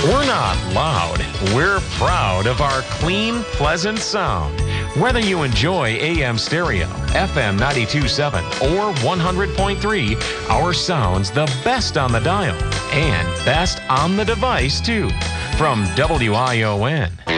We're not loud. We're proud of our clean, pleasant sound. Whether you enjoy AM stereo, FM 92.7, or 100.3, our sound's the best on the dial and best on the device, too. From WION.